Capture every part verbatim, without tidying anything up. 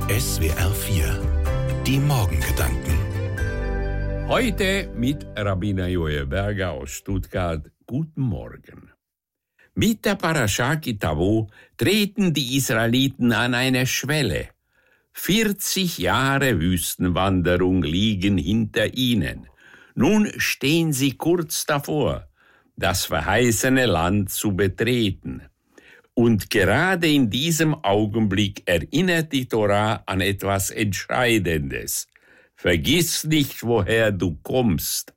S W R vier. Die Morgengedanken. Heute mit Rabbiner Joel Berger aus Stuttgart. Guten Morgen. Mit der Parasha Ki Tavo treten die Israeliten an eine Schwelle. vierzig Jahre Wüstenwanderung liegen hinter ihnen. Nun stehen sie kurz davor, das verheißene Land zu betreten. Und gerade in diesem Augenblick erinnert die Torah an etwas Entscheidendes. Vergiss nicht, woher du kommst.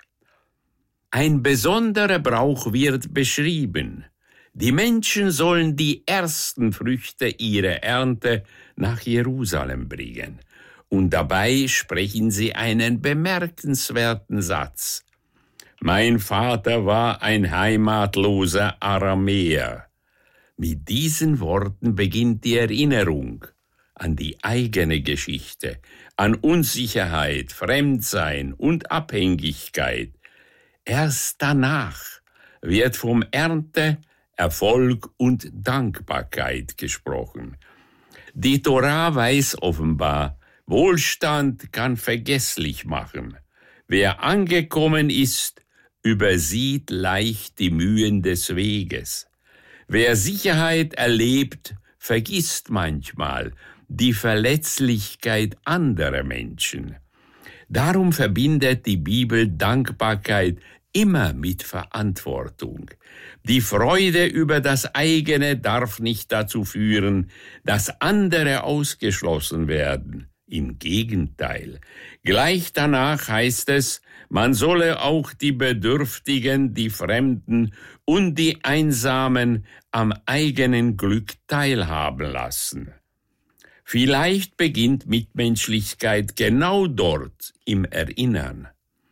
Ein besonderer Brauch wird beschrieben. Die Menschen sollen die ersten Früchte ihrer Ernte nach Jerusalem bringen. Und dabei sprechen sie einen bemerkenswerten Satz. Mein Vater war ein heimatloser Aramäer. Mit diesen Worten beginnt die Erinnerung an die eigene Geschichte, an Unsicherheit, Fremdsein und Abhängigkeit. Erst danach wird vom Ernte, Erfolg und Dankbarkeit gesprochen. Die Torah weiß offenbar, Wohlstand kann vergesslich machen. Wer angekommen ist, übersieht leicht die Mühen des Weges. Wer Sicherheit erlebt, vergisst manchmal die Verletzlichkeit anderer Menschen. Darum verbindet die Bibel Dankbarkeit immer mit Verantwortung. Die Freude über das eigene darf nicht dazu führen, dass andere ausgeschlossen werden. Im Gegenteil. Gleich danach heißt es, man solle auch die Bedürftigen, die Fremden und die Einsamen am eigenen Glück teilhaben lassen. Vielleicht beginnt Mitmenschlichkeit genau dort im Erinnern.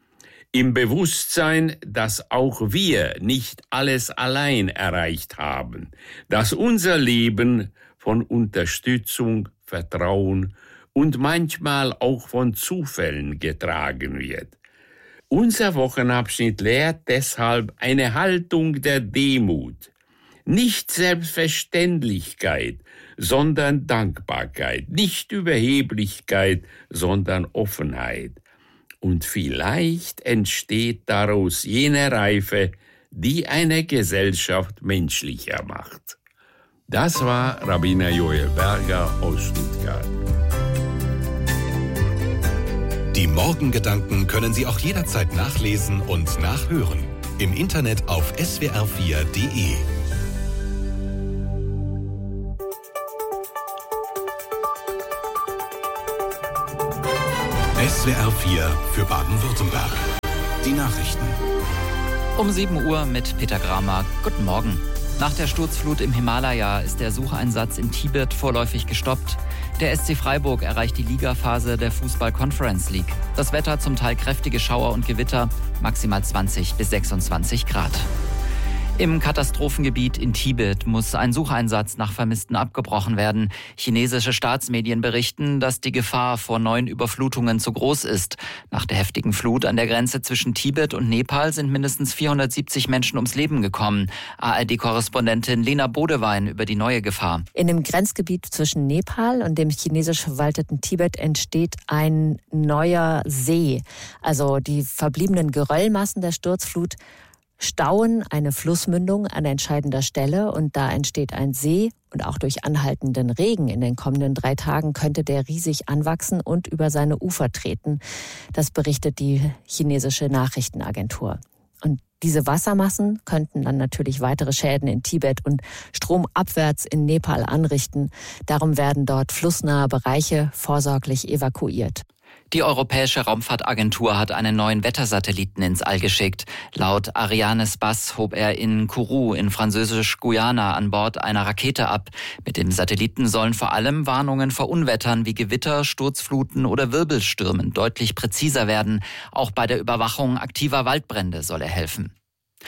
Im Bewusstsein, dass auch wir nicht alles allein erreicht haben, dass unser Leben von Unterstützung, Vertrauen und manchmal auch von Zufällen getragen wird. Unser Wochenabschnitt lehrt deshalb eine Haltung der Demut, nicht Selbstverständlichkeit, sondern Dankbarkeit, nicht Überheblichkeit, sondern Offenheit. Und vielleicht entsteht daraus jene Reife, die eine Gesellschaft menschlicher macht. Das war Rabbiner Joel Berger aus Stuttgart. Die Morgengedanken können Sie auch jederzeit nachlesen und nachhören. Im Internet auf S W R vier Punkt D E. S W R vier für Baden-Württemberg. Die Nachrichten. Um sieben Uhr mit Peter Gramer. Guten Morgen. Nach der Sturzflut im Himalaya ist der Sucheinsatz in Tibet vorläufig gestoppt. Der S C Freiburg erreicht die Ligaphase der Fußball-Conference League. Das Wetter zum Teil kräftige Schauer und Gewitter, maximal zwanzig bis sechsundzwanzig Grad. Im Katastrophengebiet in Tibet muss ein Sucheinsatz nach Vermissten abgebrochen werden. Chinesische Staatsmedien berichten, dass die Gefahr vor neuen Überflutungen zu groß ist. Nach der heftigen Flut an der Grenze zwischen Tibet und Nepal sind mindestens vierhundertsiebzig Menschen ums Leben gekommen. A R D-Korrespondentin Lena Bodewein über die neue Gefahr. In dem Grenzgebiet zwischen Nepal und dem chinesisch verwalteten Tibet entsteht ein neuer See. Also die verbliebenen Geröllmassen der Sturzflut stauen eine Flussmündung an entscheidender Stelle und da entsteht ein See und auch durch anhaltenden Regen in den kommenden drei Tagen könnte der riesig anwachsen und über seine Ufer treten. Das berichtet die chinesische Nachrichtenagentur. Und diese Wassermassen könnten dann natürlich weitere Schäden in Tibet und stromabwärts in Nepal anrichten. Darum werden dort flussnahe Bereiche vorsorglich evakuiert. Die Europäische Raumfahrtagentur hat einen neuen Wettersatelliten ins All geschickt. Laut Arianespace hob er in Kourou in Französisch-Guyana an Bord einer Rakete ab. Mit dem Satelliten sollen vor allem Warnungen vor Unwettern wie Gewitter, Sturzfluten oder Wirbelstürmen deutlich präziser werden. Auch bei der Überwachung aktiver Waldbrände soll er helfen.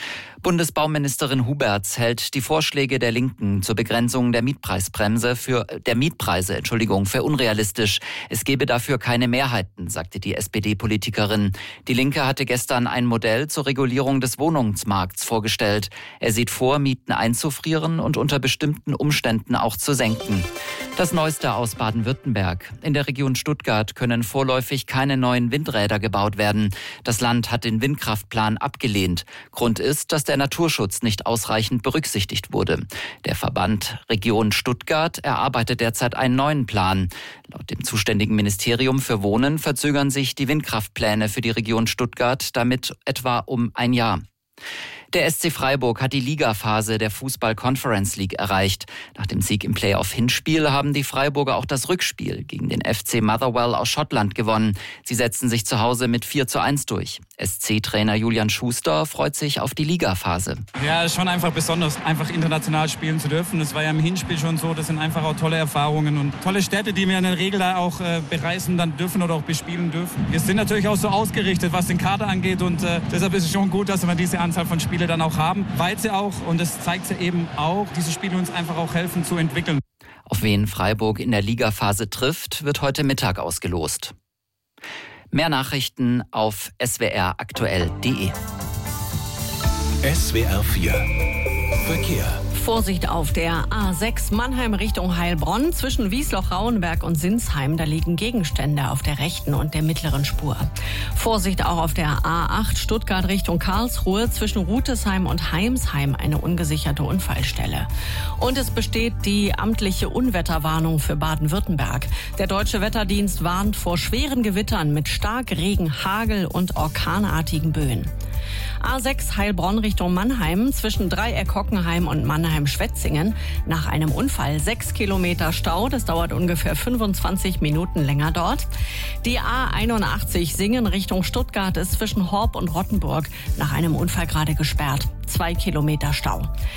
Bundesbauministerin Huberts hält die Vorschläge der Linken zur Begrenzung der Mietpreisbremse für der Mietpreise, Entschuldigung, für unrealistisch. Es gebe dafür keine Mehrheiten, sagte die S P D-Politikerin. Die Linke hatte gestern ein Modell zur Regulierung des Wohnungsmarkts vorgestellt. Er sieht vor, Mieten einzufrieren und unter bestimmten Umständen auch zu senken. Das Neueste aus Baden-Württemberg. In der Region Stuttgart können vorläufig keine neuen Windräder gebaut werden. Das Land hat den Windkraftplan abgelehnt. Grund ist, dass der Naturschutz nicht ausreichend berücksichtigt wurde. Der Verband Region Stuttgart erarbeitet derzeit einen neuen Plan. Laut dem zuständigen Ministerium für Wohnen verzögern sich die Windkraftpläne für die Region Stuttgart damit etwa um ein Jahr. Der S C Freiburg hat die Ligaphase der Fußball-Conference League erreicht. Nach dem Sieg im Playoff-Hinspiel haben die Freiburger auch das Rückspiel gegen den F C Motherwell aus Schottland gewonnen. Sie setzten sich zu Hause mit vier zu eins durch. S C-Trainer Julian Schuster freut sich auf die Ligaphase. Ja, es ist schon einfach besonders, einfach international spielen zu dürfen. Das war ja im Hinspiel schon so. Das sind einfach auch tolle Erfahrungen und tolle Städte, die wir in der Regel da auch äh, bereisen dann dürfen oder auch bespielen dürfen. Wir sind natürlich auch so ausgerichtet, was den Kader angeht und äh, deshalb ist es schon gut, dass wir diese Anzahl von Spielen dann auch haben, weil sie auch, und das zeigt sie eben auch, diese Spiele uns einfach auch helfen zu entwickeln. Auf wen Freiburg in der Ligaphase trifft, wird heute Mittag ausgelost. Mehr Nachrichten auf s w r aktuell punkt d e. S W R vier Verkehr. Vorsicht auf der A sechs Mannheim Richtung Heilbronn. Zwischen Wiesloch-Rauenberg und Sinsheim, da liegen Gegenstände auf der rechten und der mittleren Spur. Vorsicht auch auf der A acht Stuttgart Richtung Karlsruhe. Zwischen Rutesheim und Heimsheim eine ungesicherte Unfallstelle. Und es besteht die amtliche Unwetterwarnung für Baden-Württemberg. Der Deutsche Wetterdienst warnt vor schweren Gewittern mit Starkregen, Hagel und orkanartigen Böen. A sechs Heilbronn Richtung Mannheim, zwischen Dreieck-Hockenheim und Mannheim-Schwetzingen. Nach einem Unfall sechs Kilometer Stau, das dauert ungefähr fünfundzwanzig Minuten länger dort. Die A einundachtzig Singen Richtung Stuttgart ist zwischen Horb und Rottenburg nach einem Unfall gerade gesperrt. Zwei Kilometer Stau.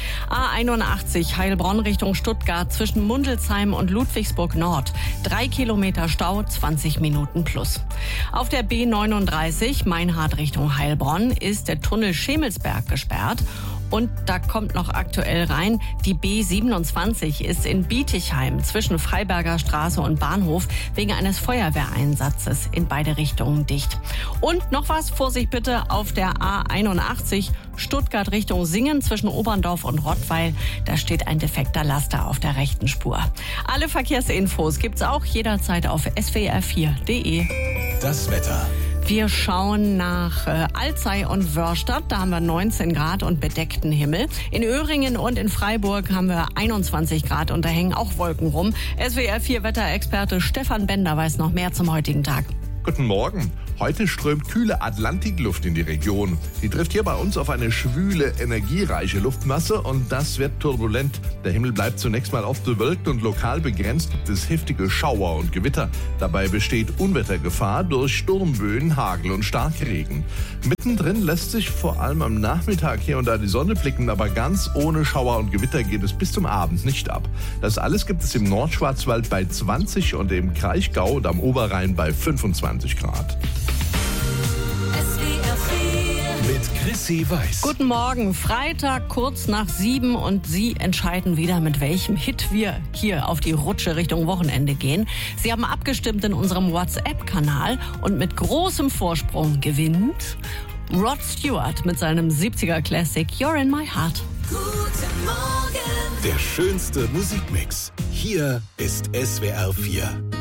A einundachtzig Heilbronn Richtung Stuttgart zwischen Mundelsheim und Ludwigsburg Nord. Drei Kilometer Stau, zwanzig Minuten plus. Auf der B neununddreißig Meinhard Richtung Heilbronn ist der Tunnel Schemelsberg gesperrt. Und da kommt noch aktuell rein, die B siebenundzwanzig ist in Bietigheim zwischen Freiberger Straße und Bahnhof wegen eines Feuerwehreinsatzes in beide Richtungen dicht. Und noch was, Vorsicht bitte auf der A einundachtzig Stuttgart Richtung Singen zwischen Oberndorf und Rottweil. Da steht ein defekter Laster auf der rechten Spur. Alle Verkehrsinfos gibt's auch jederzeit auf s w r vier punkt d e. Das Wetter. Wir schauen nach äh, Alzey und Wörstadt. Da haben wir neunzehn Grad und bedeckten Himmel. In Öhringen und in Freiburg haben wir einundzwanzig Grad und da hängen auch Wolken rum. S W R vier Wetterexperte Stefan Bender weiß noch mehr zum heutigen Tag. Guten Morgen. Heute strömt kühle Atlantikluft in die Region. Die trifft hier bei uns auf eine schwüle, energiereiche Luftmasse und das wird turbulent. Der Himmel bleibt zunächst mal oft bewölkt und lokal begrenzt gibt es heftige Schauer und Gewitter. Dabei besteht Unwettergefahr durch Sturmböen, Hagel und Starkregen. Mittendrin lässt sich vor allem am Nachmittag hier und da die Sonne blicken, aber ganz ohne Schauer und Gewitter geht es bis zum Abend nicht ab. Das alles gibt es im Nordschwarzwald bei zwanzig und im Kraichgau und am Oberrhein bei fünfundzwanzig Grad. Mit Chrissy Weiß. Guten Morgen, Freitag kurz nach sieben und Sie entscheiden wieder, mit welchem Hit wir hier auf die Rutsche Richtung Wochenende gehen. Sie haben abgestimmt in unserem WhatsApp-Kanal und mit großem Vorsprung gewinnt Rod Stewart mit seinem siebziger Classic You're in My Heart. Guten Morgen. Der schönste Musikmix. Hier ist S W R vier.